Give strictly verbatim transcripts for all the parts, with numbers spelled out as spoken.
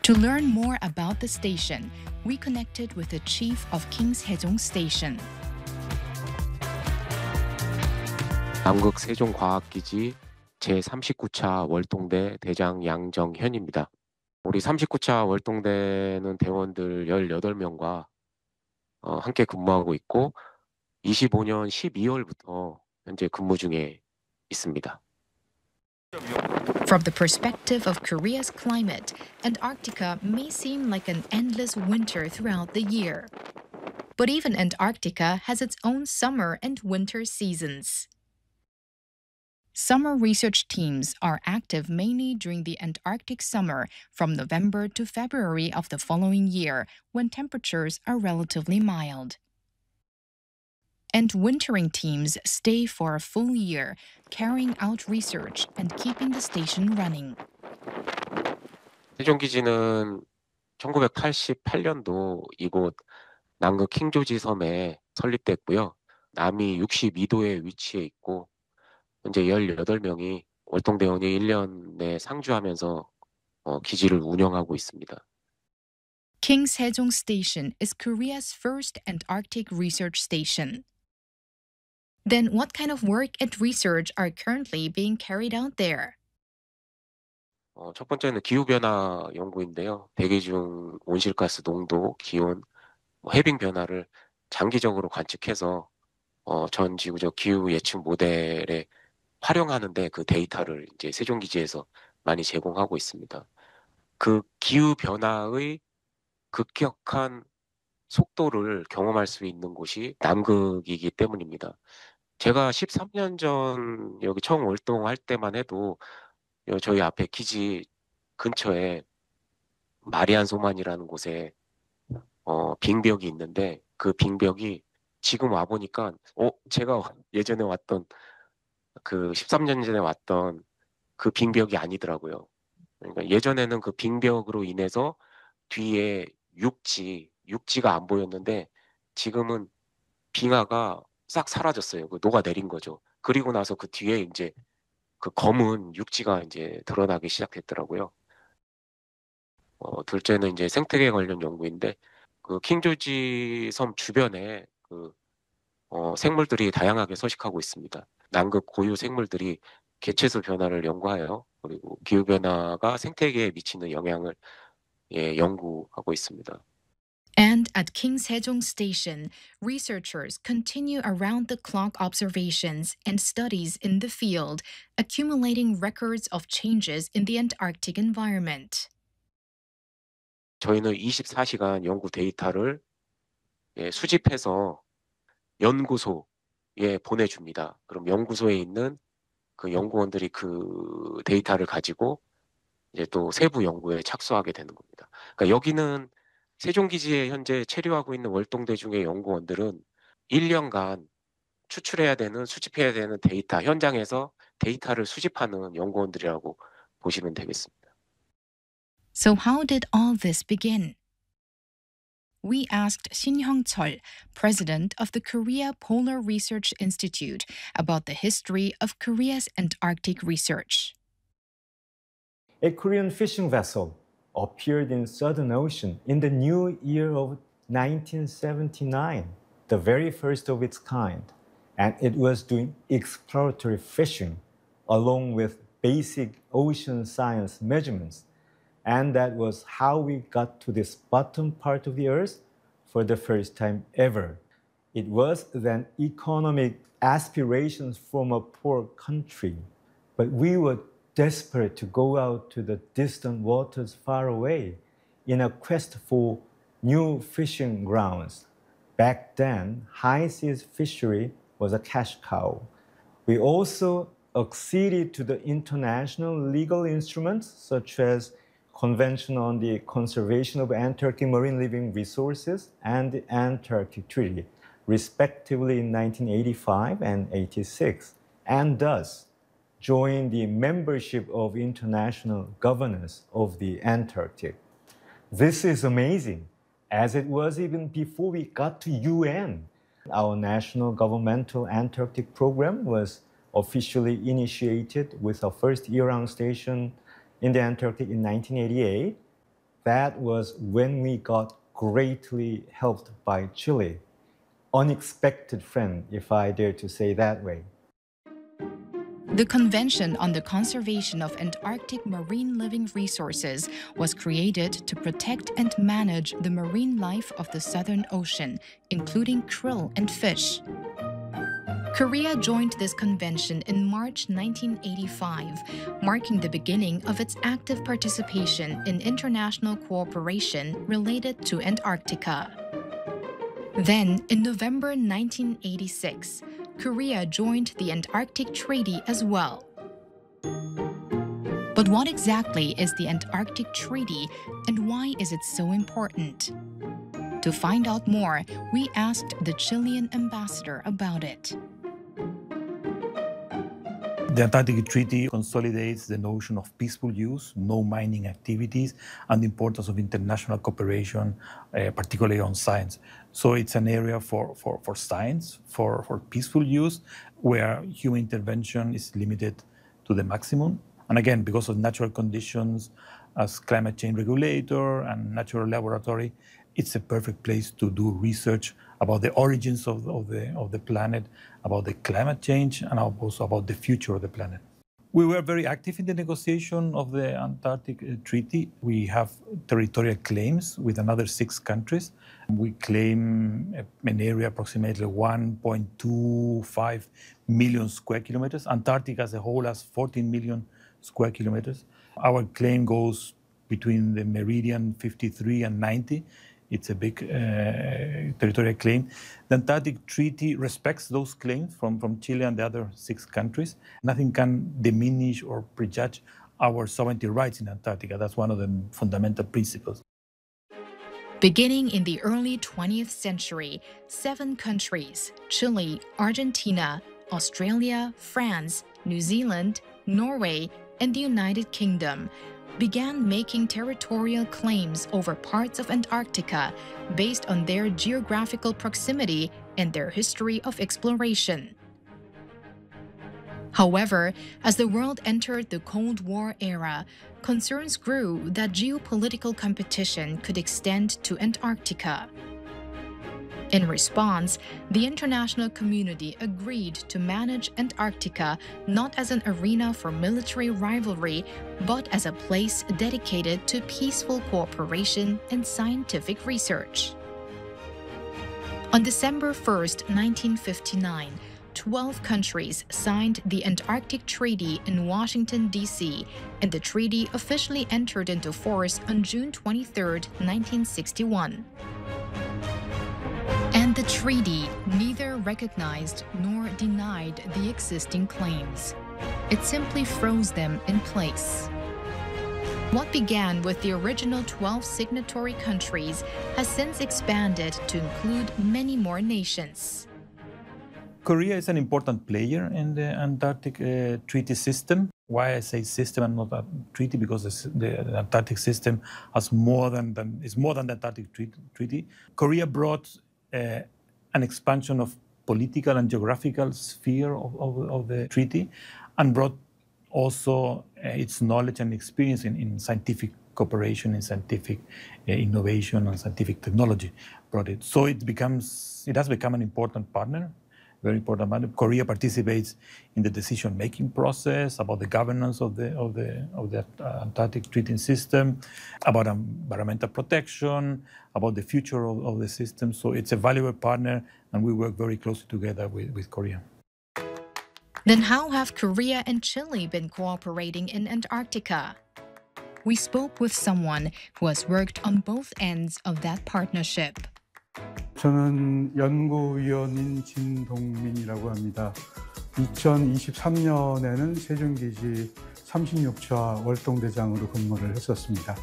To learn more about the station, we connected with the chief of King's Haejong Station. 남극 세종과학기지 제삼십구 차 월동대 대장 양정현입니다. 우리 삼십구 차 월동대는 대원들 열여덟 명과 어, 함께 근무하고 있고 이십오 년 십이월부터 현재 근무 중에 있습니다. From the perspective of Korea's climate, Antarctica may seem like an endless winter throughout the year. But even Antarctica has its own summer and winter seasons. Summer research teams are active mainly during the Antarctic summer from November to February of the following year, when temperatures are relatively mild. And wintering teams stay for a full year, carrying out research and keeping the station running. 세종기지는 천구백팔십팔 년도 이곳 남극 킹조지 섬에 설립됐고요. 남위 육십이 도에 위치해 있고 현재 열여덟 명이 월동대원이 일 년에 상주하면서 어, 기지를 운영하고 있습니다. King's Haejong Station is Korea's first Antarctic research station. Then what kind of work and research are currently being carried out there? 어, 첫 번째는 기후변화 연구인데요. 대기 중 온실가스 농도, 기온, 뭐 해빙 변화를 장기적으로 관측해서 어, 전 지구적 기후 예측 모델에 활용하는데 그 데이터를 이제 세종기지에서 많이 제공하고 있습니다. 그 기후 변화의 급격한 속도를 경험할 수 있는 곳이 남극이기 때문입니다. 제가 십삼 년 전 여기 처음 월동할 때만 해도 저희 앞에 기지 근처에 마리안 소만이라는 곳에 어, 빙벽이 있는데 그 빙벽이 지금 와 보니까 어 제가 예전에 왔던 그 십삼 년 전에 왔던 그 빙벽이 아니더라고요. 그러니까 예전에는 그 빙벽으로 인해서 뒤에 육지 육지가 안 보였는데 지금은 빙하가 싹 사라졌어요. 그 녹아내린 거죠. 그리고 나서 그 뒤에 이제 그 검은 육지가 이제 드러나기 시작했더라고요. 어, 둘째는 이제 생태계 관련 연구인데 그 킹조지 섬 주변에 그 어, 생물들이 다양하게 서식하고 있습니다. 남극 고유 생물들이 개체수 변화를 연구하여 그리고 기후 변화가 생태계에 미치는 영향을 예, 연구하고 있습니다. And at King's Haejong Station, researchers continue around-the-clock observations and studies in the field, accumulating records of changes in the Antarctic environment. 저희는 이십사 시간 연구 데이터를 예, 수집해서 연구소에 보내줍니다. 그럼 연구소에 있는 그 연구원들이 그 데이터를 가지고 이제 또 세부 연구에 착수하게 되는 겁니다. 그러니까 여기는 세종기지에 현재 체류하고 있는 월동대 중의 연구원들은 일 년간 추출해야 되는, 수집해야 되는 데이터, 현장에서 데이터를 수집하는 연구원들이라고 보시면 되겠습니다. So how did all this begin? We asked Shin Hyung-chol, president of the Korea Polar Research Institute, about the history of Korea's Antarctic research. A Korean fishing vessel appeared in Southern Ocean in the new year of nineteen seventy-nine, the very first of its kind, and it was doing exploratory fishing along with basic ocean science measurements. And that was how we got to this bottom part of the Earth for the first time ever. It was then economic aspirations from a poor country, but we were desperate to go out to the distant waters far away in a quest for new fishing grounds. Back then, high seas fishery was a cash cow. We also acceded to the international legal instruments such as Convention on the Conservation of Antarctic Marine Living Resources and the Antarctic Treaty, respectively in nineteen eighty-five and eighty-six, and thus joined the membership of international governance of the Antarctic. This is amazing, as it was even before we got to U N. Our national governmental Antarctic program was officially initiated with our first year-round station in the Antarctic in nineteen eighty-eight. that was when we got greatly helped by Chile. Unexpected friend, if I dare to say that way. The Convention on the Conservation of Antarctic Marine Living Resources was created to protect and manage the marine life of the Southern Ocean, including krill and fish. Korea joined this convention in March nineteen eighty-five, marking the beginning of its active participation in international cooperation related to Antarctica. Then, in November nineteen eighty-six, Korea joined the Antarctic Treaty as well. But what exactly is the Antarctic Treaty and why is it so important? To find out more, we asked the Chilean ambassador about it. The Antarctic Treaty consolidates the notion of peaceful use, no mining activities, and the importance of international cooperation, uh, particularly on science. So it's an area for, for, for science, for, for peaceful use, where human intervention is limited to the maximum. And again, because of natural conditions, as climate change regulator and natural laboratory, it's a perfect place to do research about the origins of, of, the, of the planet, about the climate change, and also about the future of the planet. We were very active in the negotiation of the Antarctic uh, Treaty. We have territorial claims with another six countries. We claim an area approximately one point two five million square kilometers. Antarctica as a whole has fourteen million square kilometers. Our claim goes between the meridian fifty-three and ninety. It's a big uh, territorial claim. The Antarctic Treaty respects those claims from, from Chile and the other six countries. Nothing can diminish or prejudge our sovereignty rights in Antarctica. That's one of the fundamental principles. Beginning in the early twentieth century, seven countries, Chile, Argentina, Australia, France, New Zealand, Norway, and the United Kingdom, began making territorial claims over parts of Antarctica based on their geographical proximity and their history of exploration. However, as the world entered the Cold War era, concerns grew that geopolitical competition could extend to Antarctica. In response, the international community agreed to manage Antarctica not as an arena for military rivalry, but as a place dedicated to peaceful cooperation and scientific research. On December first, nineteen fifty-nine, twelve countries signed the Antarctic Treaty in Washington, D C, and the treaty officially entered into force on June twenty-third, nineteen sixty-one. And the treaty neither recognized nor denied the existing claims. It simply froze them in place. What began with the original twelve signatory countries has since expanded to include many more nations. Korea is an important player in the Antarctic uh, treaty system. Why I say system and not a treaty? Because the, the Antarctic system has more than, than is more than the Antarctic treaty. Korea brought uh, an expansion of political and geographical sphere of, of, of the treaty, and brought also uh, its knowledge and experience in, in scientific cooperation, in scientific uh, innovation and scientific technology. Brought it, so it becomes it has become an important partner. Very important matter. Korea participates in the decision-making process about the governance of the of the of the Antarctic treaty system, about environmental protection, about the future of, of the system. So it's a valuable partner, and we work very closely together with, with Korea. Then how have Korea and Chile been cooperating in Antarctica? We spoke with someone who has worked on both ends of that partnership. 저는 연구위원인 진동민이라고 합니다. 이천이십삼 년에는 세종기지 삼십육 차 월동대장으로 근무를 했었습니다.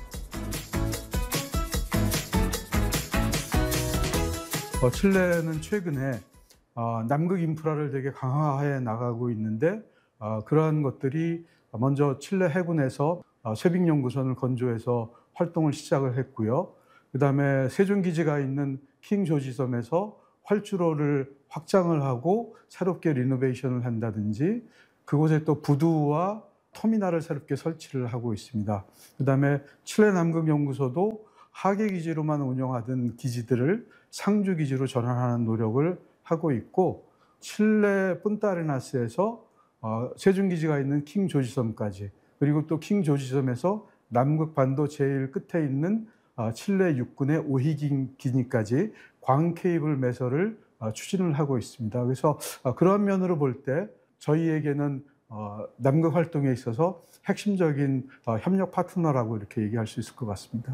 어, 칠레는 최근에 어, 남극 인프라를 되게 강화해 나가고 있는데 어, 그러한 것들이 먼저 칠레 해군에서 어, 쇠빙연구선을 건조해서 활동을 시작을 했고요. 그 다음에 세종기지가 있는 킹 조지섬에서 활주로를 확장을 하고 새롭게 리노베이션을 한다든지, 그곳에 또 부두와 터미널을 새롭게 설치를 하고 있습니다. 그다음에 칠레 남극 연구소도 하계 기지로만 운영하던 기지들을 상주 기지로 전환하는 노력을 하고 있고, 칠레 punta아레나스에서 세중 기지가 있는 킹 조지 섬까지, 그리고 또 킹 조지 섬에서 남극 반도 제일 끝에 있는 칠레 육군의 오히긴 기지까지 광 케이블 매설을 추진을 하고 있습니다. 그래서 그런 면으로 볼 때 저희에게는 남극 활동에 있어서 핵심적인 협력 파트너라고 이렇게 얘기할 수 있을 것 같습니다.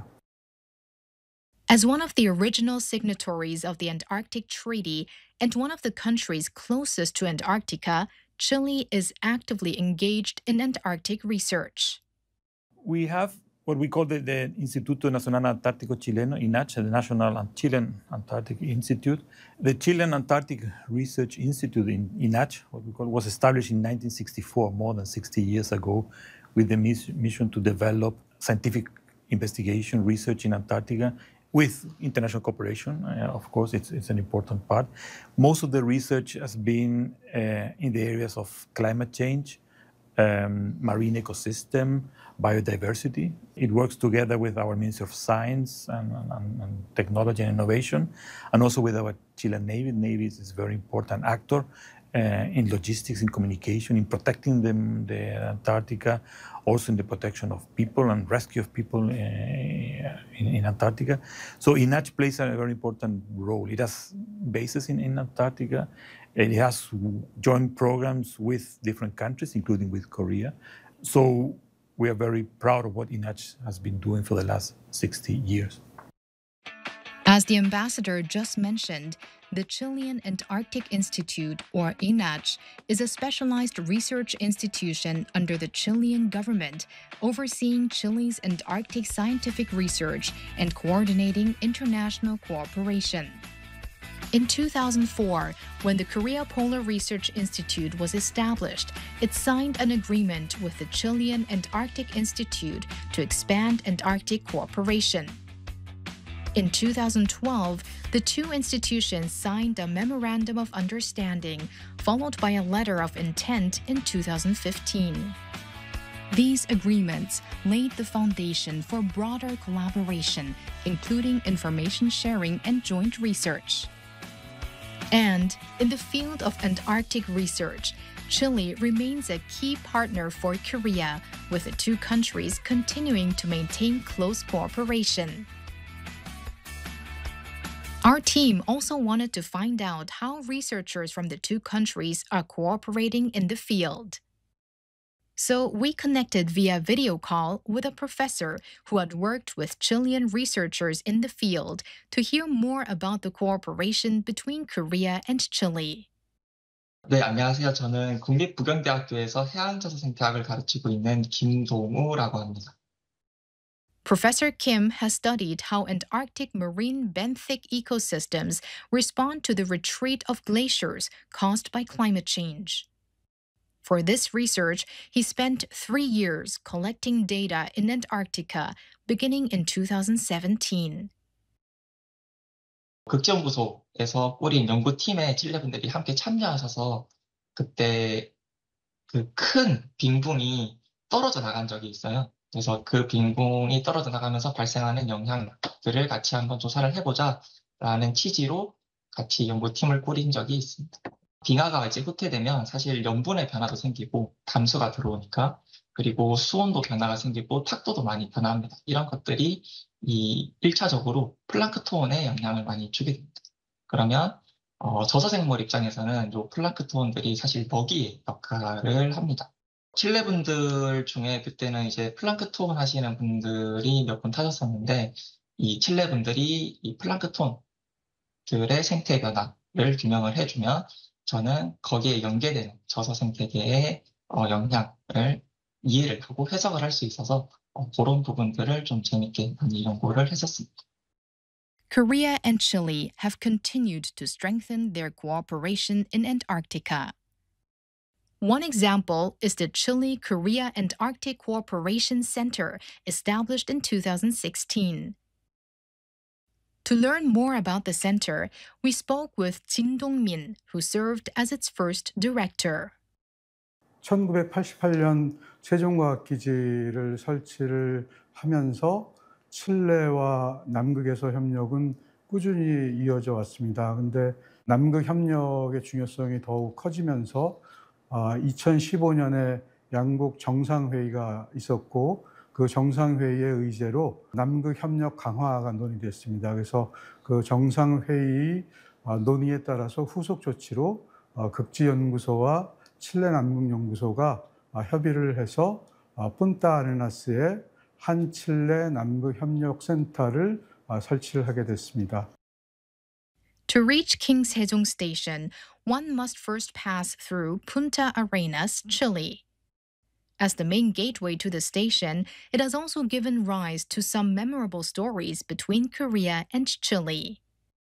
As one of the original signatories of the Antarctic Treaty and one of the countries closest to Antarctica, Chile is actively engaged in Antarctic research. We have what we call the, the Instituto Nacional Antártico Chileno, INACH, the National Chilean Antarctic Institute. The Chilean Antarctic Research Institute in INACH, what we call, was established in nineteen sixty-four, more than sixty years ago, with the mission to develop scientific investigation, research in Antarctica, with international cooperation. Uh, of course, it's, it's an important part. Most of the research has been uh, in the areas of climate change, um, marine ecosystem, biodiversity. It works together with our Ministry of Science and, and, and Technology and Innovation, and also with our Chilean Navy. The Navy is a very important actor uh, in logistics, in communication, in protecting them, the Antarctica, also in the protection of people and rescue of people uh, in, in Antarctica. So INACH plays a very important role. It has bases in, in Antarctica. It has joint programs with different countries, including with Korea. So we are very proud of what INACH has been doing for the last sixty years. As the ambassador just mentioned, the Chilean Antarctic Institute, or INACH, is a specialized research institution under the Chilean government, overseeing Chile's Antarctic scientific research and coordinating international cooperation. In two thousand four, when the Korea Polar Research Institute was established, it signed an agreement with the Chilean Antarctic Institute to expand Antarctic cooperation. In two thousand twelve, the two institutions signed a Memorandum of Understanding, followed by a Letter of Intent in two thousand fifteen. These agreements laid the foundation for broader collaboration, including information sharing and joint research. And in the field of Antarctic research, Chile remains a key partner for Korea, with the two countries continuing to maintain close cooperation. Our team also wanted to find out how researchers from the two countries are cooperating in the field. So we connected via video call with a professor who had worked with Chilean researchers in the field to hear more about the cooperation between Korea and Chile. 네, 안녕하세요. 저는 국립부경대학교에서 해안자서생태학을 가르치고 있는 김동우라고 합니다. Professor Kim has studied how Antarctic marine benthic ecosystems respond to the retreat of glaciers caused by climate change. For this research, he spent three years collecting data in Antarctica, beginning in two thousand seventeen. 극지연구소에서 꾸린 연구팀에 칠레분들이 함께 참여하셔서 그때 그 큰 빙붕이 떨어져 나간 적이 있어요. 그래서 그 빙붕이 떨어져 나가면서 발생하는 영향들을 같이 한번 조사를 해보자라는 취지로 같이 연구팀을 꾸린 적이 있습니다. 빙하가 이제 후퇴되면 사실 염분의 변화도 생기고 담수가 들어오니까, 그리고 수온도 변화가 생기고 탁도도 많이 변화합니다. 이런 것들이 이 일 차적으로 플랑크톤에 영향을 많이 주게 됩니다. 그러면 어, 저서생물 입장에서는 이 플랑크톤들이 사실 먹이 역할을 합니다. 칠레 분들 중에 그때는 이제 플랑크톤 하시는 분들이 몇 분 타셨었는데, 이 칠레 분들이 이 플랑크톤들의 생태 변화를 규명을 해주면 저는 거기에 연계되는 저서 생태계의 어, 영향을 이해를 하고 해석을 할 수 있어서 어, 그런 부분들을 좀 재밌게 많이 연구를 했었습니다. Korea and Chile have continued to strengthen their cooperation in Antarctica. One example is the Chile-Korea Antarctic Cooperation Center, established in two thousand sixteen. To learn more about the center, we spoke with Jin Dong-min, who served as its first director. 천구백팔십팔 년 세종과학기지를 설치를 하면서 칠레와 남극에서 협력은 꾸준히 이어져 왔습니다. 근데 남극 협력의 중요성이 더욱 커지면서 이천십오 년에 양국 정상회의가 있었고 그 정상회의의 의제로 남극 협력 강화가 논의됐습니다. 그래서 그 정상회의 논의에 따라서 후속 조치로 극지연구소와 칠레 남극연구소가 협의를 해서 푼타 아레나스에 한 칠레 남극 협력 센터를 설치를 하게 됐습니다. To reach King Sejong Station, one must first pass through Punta Arenas, Chile. As the main gateway to the station, it has also given rise to some memorable stories between Korea and Chile.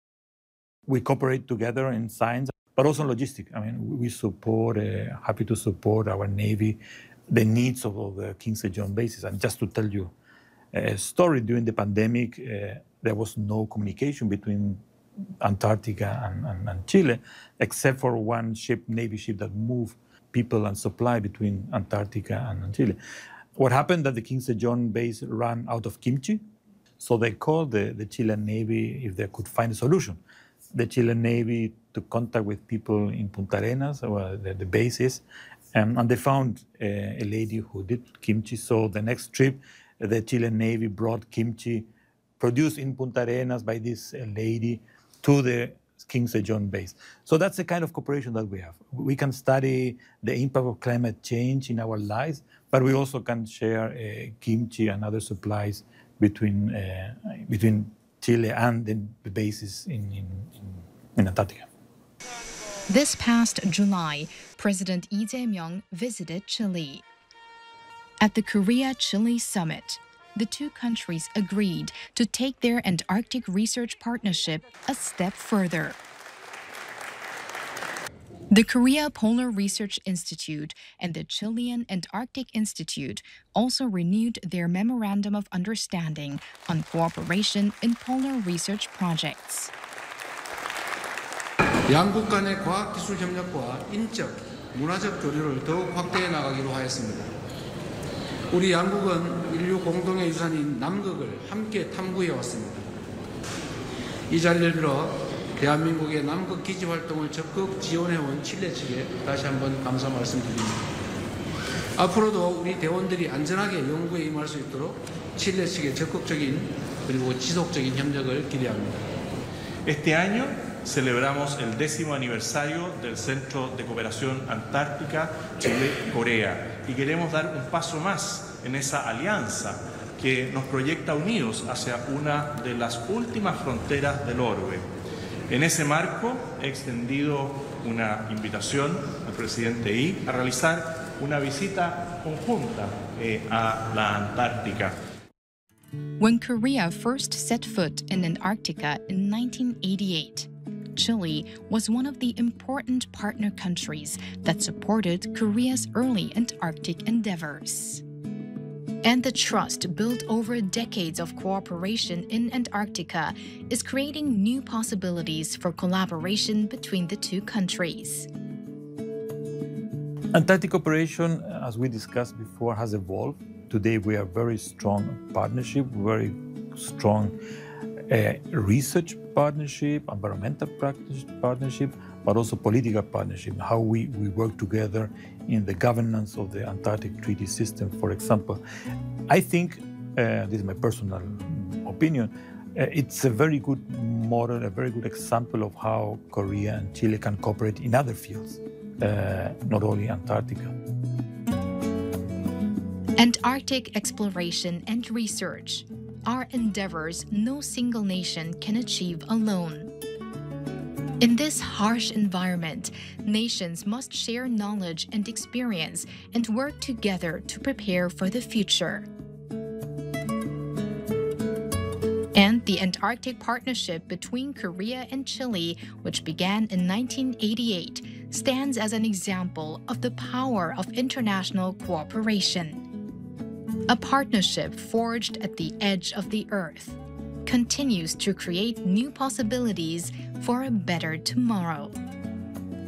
We cooperate together in science, but also in logistics. I mean, we support, uh, happy to support our Navy, the needs of, of the King Sejong bases. And just to tell you a story, during the pandemic, uh, there was no communication between Antarctica and, and, and Chile, except for one ship, Navy ship, that moved people and supply between Antarctica and Chile. What happened that the King Sejong base ran out of kimchi, so they called the, the Chilean Navy if they could find a solution. The Chilean Navy took contact with people in Punta Arenas, where the, the base is, um, and they found uh, a lady who did kimchi. So the next trip, the Chilean Navy brought kimchi produced in Punta Arenas by this uh, lady to the King Sejong base. So that's the kind of cooperation that we have. We can study the impact of climate change in our lives, but we also can share uh, kimchi and other supplies between uh, between Chile and the, the bases in, in, in Antarctica. This past July, President Lee Jae-myung visited Chile. At the Korea-Chile summit, the two countries agreed to take their Antarctic research partnership a step further. The Korea Polar Research Institute and the Chilean Antarctic Institute also renewed their Memorandum of Understanding on cooperation in polar research projects. 양국 간의 과학기술 협력과 인적, 문화적 교류를 더욱 확대해 나가기로 하였습니다. 우리 양국은 인류 공동의 유산인 남극을 함께 탐구해 왔습니다. 이 자리를 빌어 대한민국의 남극 기지 활동을 적극 지원해온 칠레 측에 다시 한번 감사 말씀드립니다. 앞으로도 우리 대원들이 안전하게 연구에 임할 수 있도록 칠레 측의 적극적인 그리고 지속적인 협력을 기대합니다. Este año celebramos el décimo aniversario del Centro de Cooperación Antártica Chile-Corea y queremos dar un paso más en esa alianza que nos proyecta unidos hacia una de las últimas fronteras del orbe. En ese marco he extendido una invitación al presidente Lee a realizar una visita conjunta eh, a la Antártica. When Korea first set foot in Antarctica in nineteen eighty-eight, Chile was one of the important partner countries that supported Korea's early Antarctic endeavors. And the trust built over decades of cooperation in Antarctica is creating new possibilities for collaboration between the two countries. Antarctic cooperation, as we discussed before, has evolved. Today we have very strong partnership, very strong uh, research partnership, environmental practice partnership, but also political partnership, how we, we work together in the governance of the Antarctic Treaty System, for example. I think, uh, this is my personal opinion, uh, it's a very good model, a very good example of how Korea and Chile can cooperate in other fields, uh, not only Antarctica. Antarctic exploration and research are endeavors no single nation can achieve alone. In this harsh environment, nations must share knowledge and experience and work together to prepare for the future. And the Antarctic Partnership between Korea and Chile, which began in nineteen eighty-eight, stands as an example of the power of international cooperation. A partnership forged at the edge of the Earth continues to create new possibilities for a better tomorrow.